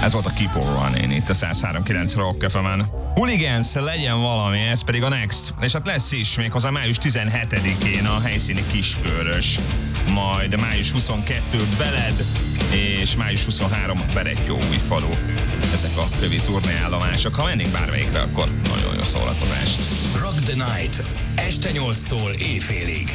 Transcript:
Ez volt a Keep On Running itt a 103.9 Rock FM-en. Hooligans, legyen valami, ez pedig a Next. És hát lesz is, méghozzá május 17-én a helyszíni Kiskörös. Majd május 22 Beled, és május 23 Berettyóújfalu. Ezek a kövi turnéállomások. Ha mennénk bármelyikre, akkor nagyon jó szórakozást. Rock the Night. Este 8-tól éjfélig.